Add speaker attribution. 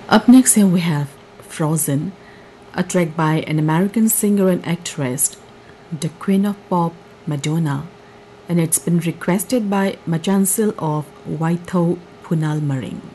Speaker 1: Up next, here we have Frozen, a track by an American singer and actress, the Queen of Pop, Madonna, and it's been requested by Machancil of Waithau Punalmaring.